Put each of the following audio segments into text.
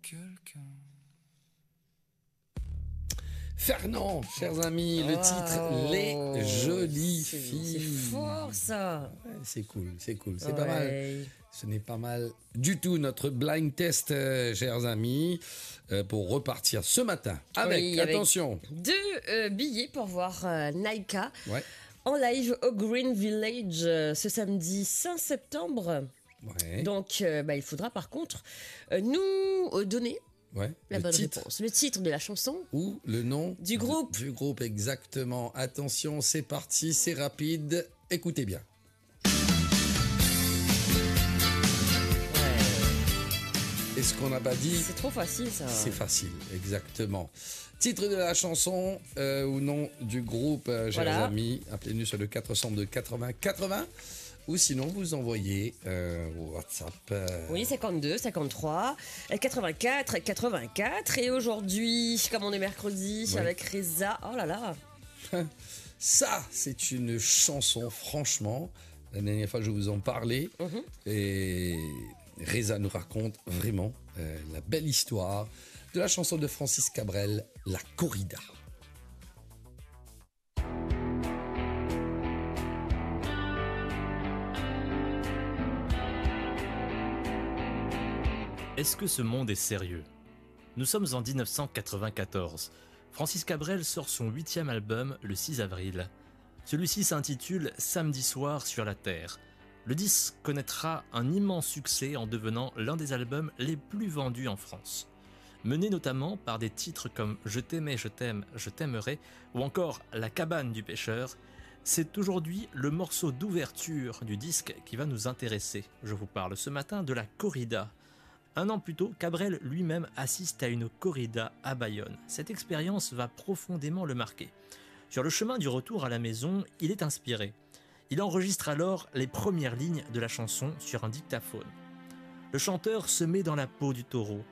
quelqu'un. Fernand, chers amis, le titre Les Jolies Filles. C'est fort ça. Ouais, c'est cool, c'est pas mal. Ce n'est pas mal du tout notre blind test, chers amis, pour repartir ce matin avec, attention, avec 2 billets pour voir Naika en live au Green Village ce samedi 5 septembre. Ouais. Donc il faudra par contre nous donner la bonne réponse. Le titre de la chanson ou le nom du groupe. Du groupe, exactement. Attention, c'est parti, c'est rapide. Écoutez bien. Et ce qu'on n'a pas dit... C'est trop facile, ça. C'est facile, exactement. Titre de la chanson ou nom du groupe, chers amis. Appelez-nous sur le 402 80 80. Ou sinon, vous envoyez WhatsApp. Oui, 52, 53, 84, 84. Et aujourd'hui, comme on est mercredi, avec Reza, oh là là. Ça, c'est une chanson, franchement. La dernière fois, je vous en parlais. Et Reza nous raconte vraiment la belle histoire de la chanson de Francis Cabrel, La Corrida. Est-ce que ce monde est sérieux? Nous sommes en 1994. Francis Cabrel sort son 8e album le 6 avril. Celui-ci s'intitule Samedi soir sur la Terre. Le disque connaîtra un immense succès en devenant l'un des albums les plus vendus en France. Mené notamment par des titres comme Je t'aimais, je t'aime, je t'aimerai ou encore La cabane du pêcheur, c'est aujourd'hui le morceau d'ouverture du disque qui va nous intéresser. Je vous parle ce matin de la corrida. 1 an plus tôt, Cabrel lui-même assiste à une corrida à Bayonne. Cette expérience va profondément le marquer. Sur le chemin du retour à la maison, il est inspiré. Il enregistre alors les premières lignes de la chanson sur un dictaphone. Le chanteur se met dans la peau du taureau.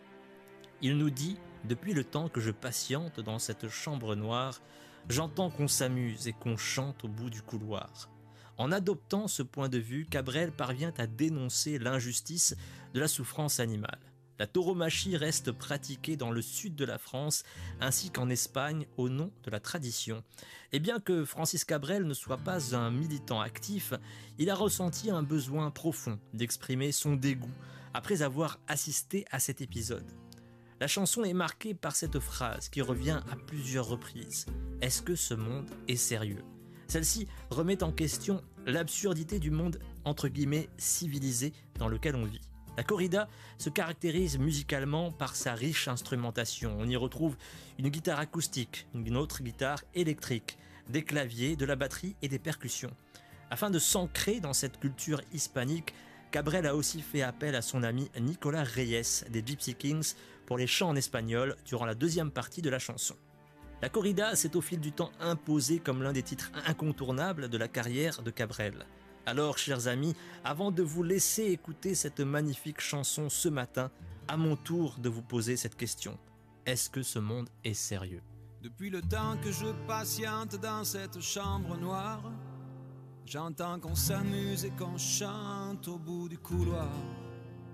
Il nous dit « Depuis le temps que je patiente dans cette chambre noire, j'entends qu'on s'amuse et qu'on chante au bout du couloir. » En adoptant ce point de vue, Cabrel parvient à dénoncer l'injustice de la souffrance animale. La tauromachie reste pratiquée dans le sud de la France ainsi qu'en Espagne au nom de la tradition. Et bien que Francis Cabrel ne soit pas un militant actif, il a ressenti un besoin profond d'exprimer son dégoût après avoir assisté à cet épisode. La chanson est marquée par cette phrase qui revient à plusieurs reprises. « Est-ce que ce monde est sérieux ?» Celle-ci remet en question l'absurdité du monde entre guillemets civilisé dans lequel on vit. La corrida se caractérise musicalement par sa riche instrumentation. On y retrouve une guitare acoustique, une autre guitare électrique, des claviers, de la batterie et des percussions. Afin de s'ancrer dans cette culture hispanique, Cabrel a aussi fait appel à son ami Nicolas Reyes des Gypsy Kings pour les chants en espagnol durant la 2e partie de la chanson. La corrida s'est au fil du temps imposée comme l'un des titres incontournables de la carrière de Cabrel. Alors, chers amis, avant de vous laisser écouter cette magnifique chanson ce matin, à mon tour de vous poser cette question. Est-ce que ce monde est sérieux? Depuis le temps que je patiente dans cette chambre noire, j'entends qu'on s'amuse et qu'on chante au bout du couloir.